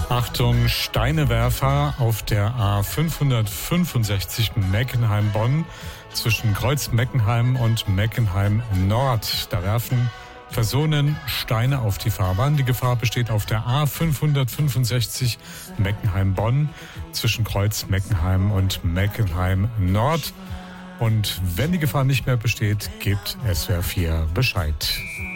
Achtung, Steinewerfer auf der A565 Meckenheim-Bonn zwischen Kreuz Meckenheim und Meckenheim Nord. Da werfen Personen Steine auf die Fahrbahn. Die Gefahr besteht auf der A565 Meckenheim-Bonn zwischen Kreuz Meckenheim und Meckenheim Nord. Und wenn die Gefahr nicht mehr besteht, gibt SWR 4 Bescheid.